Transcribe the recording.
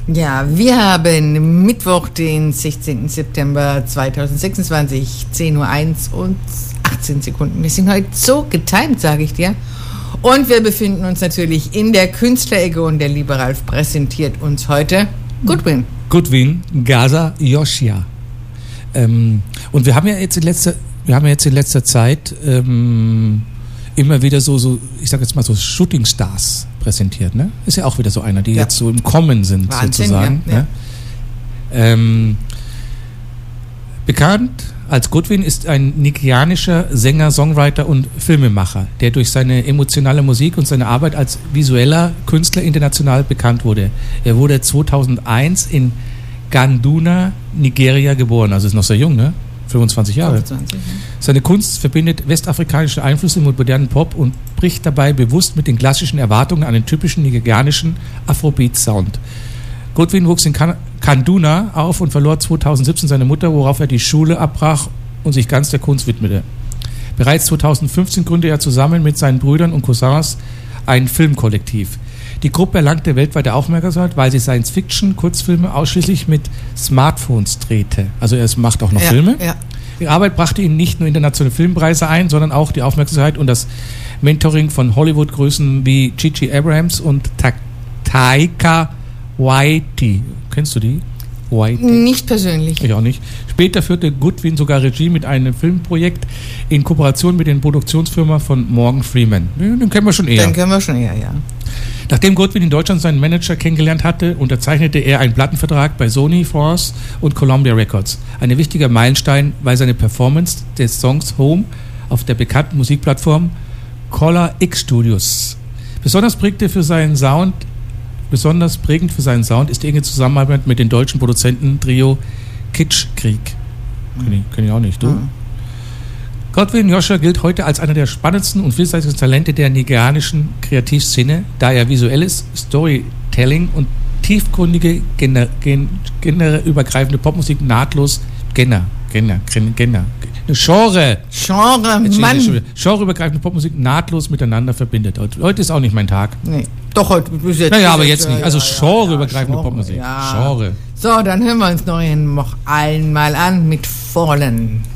Ja, wir haben Mittwoch, den 16. September 2026, 10:01 Uhr und 18 Sekunden. Wir sind heute so getimt, sage ich dir. Und wir befinden uns natürlich in der Künstlerecke und der liebe Ralf präsentiert uns heute Goodwin. Goodwin, Gaza Yoshia. Und wir haben ja jetzt in letzter Zeit immer wieder so, ich sag jetzt mal so Shooting Stars präsentiert, ne? Ist ja auch wieder so einer, die jetzt so im Kommen sind, Wahnsinn, sozusagen. Ja. Ne? Bekannt als Goodwin ist ein nigerianischer Sänger, Songwriter und Filmemacher, der durch seine emotionale Musik und seine Arbeit als visueller Künstler international bekannt wurde. Er wurde 2001 in Kaduna, Nigeria geboren, also ist noch sehr jung, ne? 25 Jahre. 25, ja. Seine Kunst verbindet westafrikanische Einflüsse mit modernen Pop und bricht dabei bewusst mit den klassischen Erwartungen an den typischen nigerianischen Afrobeat-Sound. Goodwin wuchs in Kaduna auf und verlor 2017 seine Mutter, worauf er die Schule abbrach und sich ganz der Kunst widmete. Bereits 2015 gründete er zusammen mit seinen Brüdern und Cousins ein Filmkollektiv. Die Gruppe erlangte weltweite Aufmerksamkeit, weil sie Science-Fiction-Kurzfilme ausschließlich mit Smartphones drehte. Also er macht auch noch Filme. Ja. Die Arbeit brachte ihn nicht nur internationale Filmpreise ein, sondern auch die Aufmerksamkeit und das Mentoring von Hollywood-Größen wie Gigi Abrams und Taika Waititi. Kennst du die? Waititi? Nicht persönlich. Ich auch nicht. Später führte Goodwin sogar Regie mit einem Filmprojekt in Kooperation mit den Produktionsfirma von Morgan Freeman. Den kennen wir schon eher. Ja. Nachdem Goodwin in Deutschland seinen Manager kennengelernt hatte, unterzeichnete er einen Plattenvertrag bei Sony, Force und Columbia Records. Ein wichtiger Meilenstein war seine Performance des Songs Home auf der bekannten Musikplattform Color X Studios. Besonders prägend für seinen Sound ist die enge Zusammenarbeit mit dem deutschen Produzenten-Trio Kitschkrieg. Kenn ich auch nicht, du? Mhm. Goodwin Yoshia gilt heute als einer der spannendsten und vielseitigsten Talente der nigerianischen Kreativszene, da er visuelles Storytelling und tiefgründige, genreübergreifende Popmusik nahtlos genreübergreifende Popmusik nahtlos miteinander verbindet. Heute ist auch nicht mein Tag. Nee. Doch, heute bis jetzt. Naja, aber jetzt nicht. Also genreübergreifende Popmusik. Ja. Genre. So, dann hören wir uns noch einmal an mit Fallen.